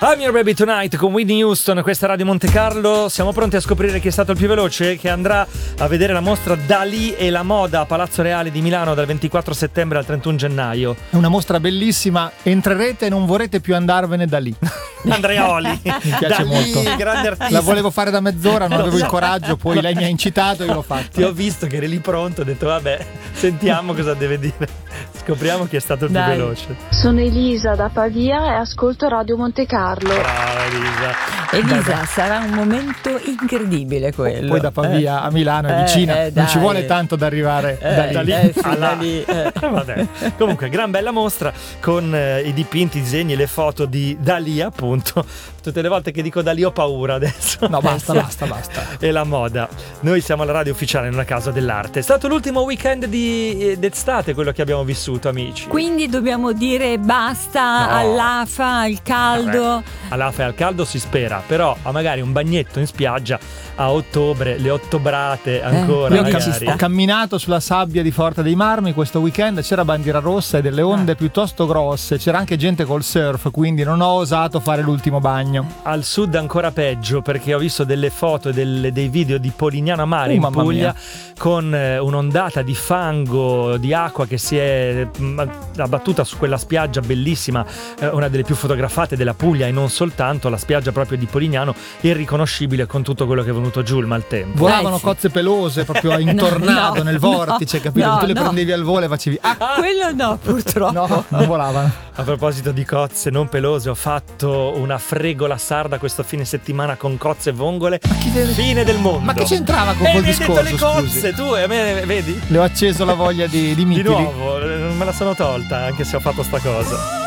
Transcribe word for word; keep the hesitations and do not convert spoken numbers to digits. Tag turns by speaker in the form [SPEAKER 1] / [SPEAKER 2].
[SPEAKER 1] I'm Your Baby Tonight con Whitney Houston, questa è Radio Monte Carlo. Siamo pronti a scoprire chi è stato il più veloce, che andrà a vedere la mostra Dalì e la moda a Palazzo Reale di Milano dal ventiquattro settembre al trentuno gennaio.
[SPEAKER 2] È una mostra bellissima, entrerete e non vorrete più andarvene da lì.
[SPEAKER 1] Andreoli,
[SPEAKER 2] mi piace
[SPEAKER 1] Dalì,
[SPEAKER 2] molto.
[SPEAKER 1] grande artista.
[SPEAKER 2] La volevo fare da mezz'ora, non avevo il coraggio, poi lei mi ha incitato e io l'ho fatto.
[SPEAKER 1] Ti ho visto che eri lì pronto, ho detto vabbè, sentiamo cosa deve dire. Scopriamo chi è stato il Dai. più veloce.
[SPEAKER 3] Sono Elisa da Pavia e ascolto Radio Monte Carlo.
[SPEAKER 1] Brava Elisa.
[SPEAKER 4] Elisa, dai, sarà un momento incredibile quello.
[SPEAKER 2] Poi da Pavia eh. a Milano è vicina, eh, eh, non ci vuole tanto da arrivare eh, da lì.
[SPEAKER 1] Da lì,
[SPEAKER 4] eh, sì,
[SPEAKER 1] alla...
[SPEAKER 4] da lì eh.
[SPEAKER 1] Vabbè. Comunque, gran bella mostra con eh, i dipinti, i disegni, le foto di Dalì, appunto. Tutte le volte che dico Dalì ho paura adesso.
[SPEAKER 2] No, basta, basta, basta.
[SPEAKER 1] E la moda. Noi siamo alla radio ufficiale in una casa dell'arte. È stato l'ultimo weekend di d'estate quello che abbiamo vissuto, amici.
[SPEAKER 4] Quindi dobbiamo dire basta no. all'A F A, al caldo.
[SPEAKER 1] Vabbè, all'A F A e al caldo si spera, però a magari un bagnetto in spiaggia a ottobre, le ottobrate ancora.
[SPEAKER 2] Eh, io
[SPEAKER 1] magari.
[SPEAKER 2] ho camminato sulla sabbia di Forte dei Marmi questo weekend, c'era bandiera rossa e delle onde ah. piuttosto grosse, c'era anche gente col surf, quindi non ho osato fare l'ultimo bagno.
[SPEAKER 1] Al sud ancora peggio, perché ho visto delle foto e delle, dei video di Polignano a Mare uh, in Puglia mia. con eh, un'ondata di fango, di acqua che si è mh, abbattuta su quella spiaggia bellissima, eh, una delle più fotografate della Puglia e non soltanto, la spiaggia proprio di Polignano, irriconoscibile con tutto quello che è venuto giù il maltempo.
[SPEAKER 2] Volavano
[SPEAKER 4] eh, sì.
[SPEAKER 2] cozze pelose proprio in tornado, no, nel vortice,
[SPEAKER 4] no,
[SPEAKER 2] capito?
[SPEAKER 4] No,
[SPEAKER 2] tu le
[SPEAKER 4] no.
[SPEAKER 2] prendevi al volo e facevi ah!
[SPEAKER 4] Quello no, purtroppo.
[SPEAKER 2] No, non volavano.
[SPEAKER 1] A proposito di cozze non pelose, ho fatto una fregola sarda questo fine settimana con cozze e vongole.
[SPEAKER 2] Deve...
[SPEAKER 1] Fine del mondo.
[SPEAKER 2] Ma che c'entrava con
[SPEAKER 1] eh,
[SPEAKER 2] quel
[SPEAKER 1] mi
[SPEAKER 2] discorso?
[SPEAKER 1] hai detto le cozze,
[SPEAKER 2] scusi.
[SPEAKER 1] tu, a me vedi?
[SPEAKER 2] Le ho acceso la voglia di, di
[SPEAKER 1] Di
[SPEAKER 2] mitili.
[SPEAKER 1] nuovo, me la sono tolta anche se ho fatto sta cosa.